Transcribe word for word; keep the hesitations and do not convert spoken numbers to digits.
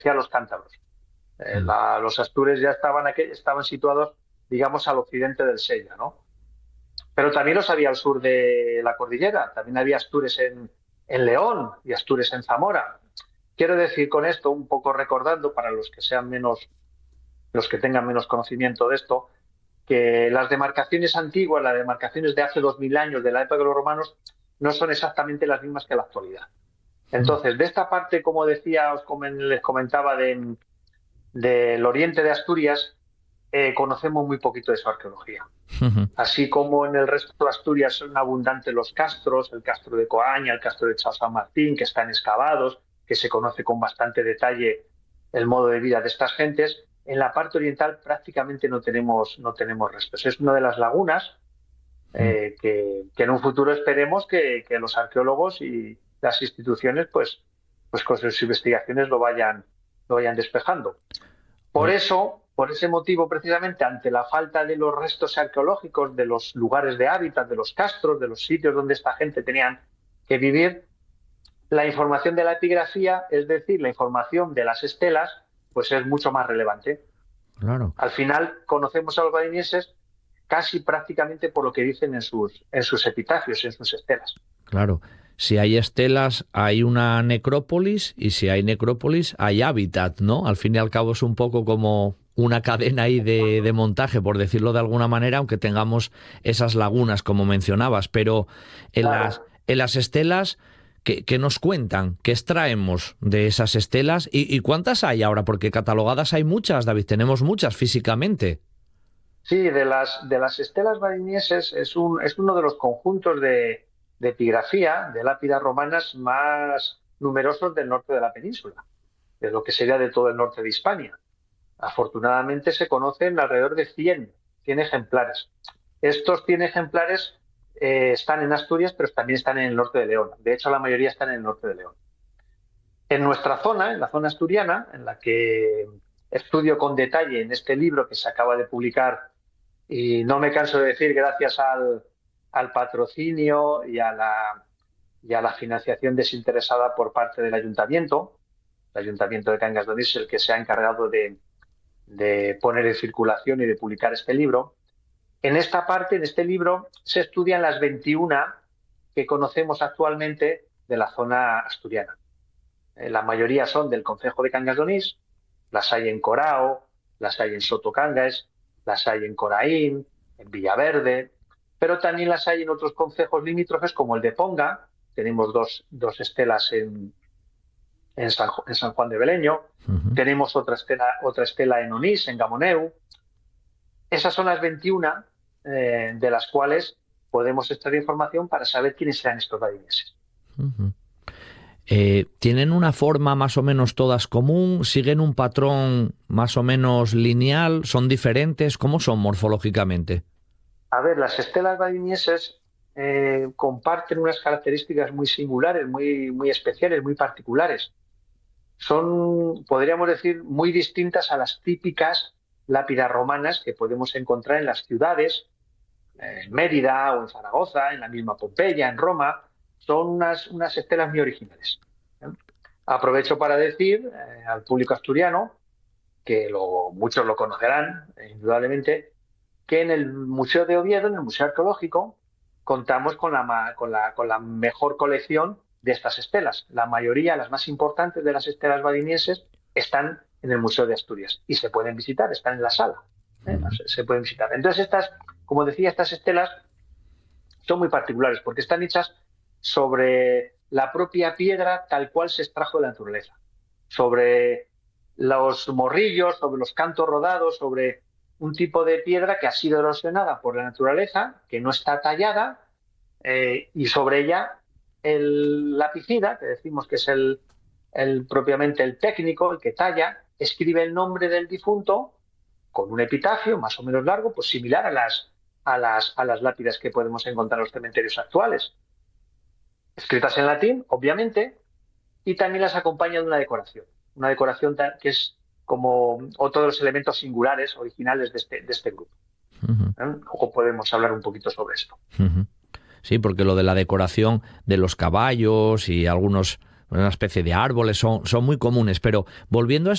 hacia los cántabros. Eh, la, los astures ya estaban, aquí, estaban situados, digamos, al occidente del Sella, ¿no? Pero también los había al sur de la cordillera. También había astures en, en León y astures en Zamora. Quiero decir con esto, un poco recordando para los que sean menos, los que tengan menos conocimiento de esto, que las demarcaciones antiguas, las demarcaciones de hace dos mil años, de la época de los romanos, no son exactamente las mismas que la actualidad. Entonces, de esta parte, como decía, os comen, les comentaba, de, del oriente de Asturias, eh, conocemos muy poquito de su arqueología. Uh-huh. Así como en el resto de Asturias son abundantes los castros, el castro de Coaña, el castro de Chao San Martín, que están excavados, que se conoce con bastante detalle el modo de vida de estas gentes. En la parte oriental prácticamente no tenemos, no tenemos restos. Es una de las lagunas eh, que, que en un futuro esperemos que, que los arqueólogos y las instituciones, pues, pues con sus investigaciones lo vayan, lo vayan despejando. Por eso, por ese motivo, precisamente, ante la falta de los restos arqueológicos, de los lugares de hábitat, de los castros, de los sitios donde esta gente tenía que vivir, la información de la epigrafía, es decir, la información de las estelas, pues es mucho más relevante. Claro. Al final, conocemos a los valdivienses casi prácticamente por lo que dicen en sus, en sus epitafios, en sus estelas. Claro. Si hay estelas, hay una necrópolis, y si hay necrópolis, hay hábitat, ¿no? Al fin y al cabo es un poco como una cadena ahí de, de montaje, por decirlo de alguna manera, aunque tengamos esas lagunas, como mencionabas. Pero en, claro. las, en las estelas, ¿qué, qué nos cuentan? ¿Qué extraemos de esas estelas? ¿Y, y cuántas hay ahora? Porque catalogadas hay muchas, David, tenemos muchas físicamente. Sí, de las, de las estelas valdivienses es, un, es uno de los conjuntos de... de epigrafía, de lápidas romanas más numerosos del norte de la península, de lo que sería de todo el norte de Hispania. Afortunadamente se conocen alrededor de cien, cien ejemplares. Estos cien ejemplares eh, están en Asturias, pero también están en el norte de León. De hecho, la mayoría están en el norte de León. En nuestra zona, en la zona asturiana, en la que estudio con detalle en este libro que se acaba de publicar, y no me canso de decir, gracias al al patrocinio y a, la, y a la financiación desinteresada por parte del ayuntamiento. El ayuntamiento de Cangas de Onís es el que se ha encargado de, de poner en circulación y de publicar este libro. En esta parte, en este libro, se estudian las veintiuna que conocemos actualmente de la zona asturiana. Eh, la mayoría son del concejo de Cangas de Onís, las hay en Corao, las hay en Sotocangas, las hay en Coraín, en Villaverde, pero también las hay en otros concejos limítrofes como el de Ponga. Tenemos dos, dos estelas en, en, San, en San Juan de Beleño. Uh-huh. Tenemos otra estela, otra estela en Onís, en Gamoneu. Esas son las veintiuna eh, de las cuales podemos extraer información para saber quiénes serán estos valdivienses. Uh-huh. Eh, ¿Tienen una forma más o menos todas común? ¿Siguen un patrón más o menos lineal? ¿Son diferentes? ¿Cómo son morfológicamente? A ver, las estelas valdivienses eh, comparten unas características muy singulares, muy, muy especiales, muy particulares. Son, podríamos decir, muy distintas a las típicas lápidas romanas que podemos encontrar en las ciudades, en Mérida o en Zaragoza, en la misma Pompeya, en Roma. Son unas, unas estelas muy originales. ¿eh? Aprovecho para decir eh, al público asturiano, que lo, muchos lo conocerán, eh, indudablemente, que en el Museo de Oviedo, en el Museo Arqueológico, contamos con la, con, la, con la mejor colección de estas estelas. La mayoría, las más importantes de las estelas valdivienses, están en el Museo de Asturias y se pueden visitar, están en la sala. ¿eh? Se, se pueden visitar. Entonces, estas, como decía, estas estelas son muy particulares porque están hechas sobre la propia piedra tal cual se extrajo de la naturaleza, sobre los morrillos, sobre los cantos rodados, sobre un tipo de piedra que ha sido erosionada por la naturaleza, que no está tallada, eh, y sobre ella el lapicida, que decimos que es el, el propiamente el técnico, el que talla, escribe el nombre del difunto con un epitafio más o menos largo, pues similar a las, a las, a las lápidas que podemos encontrar en los cementerios actuales. Escritas en latín, obviamente, y también las acompaña de una decoración. Una decoración que es como otro de los elementos singulares, originales de este, de este grupo. Uh-huh. ¿Eh? Luego podemos hablar un poquito sobre esto. Uh-huh. Sí, porque lo de la decoración de los caballos y algunos, una especie de árboles, son, son muy comunes. Pero volviendo a